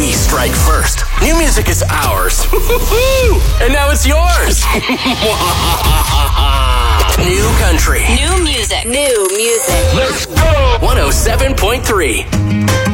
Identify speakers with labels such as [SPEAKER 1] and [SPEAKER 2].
[SPEAKER 1] We strike first. New music is ours. And now it's yours. New country.
[SPEAKER 2] New music. New music.
[SPEAKER 1] Let's go. 107.3.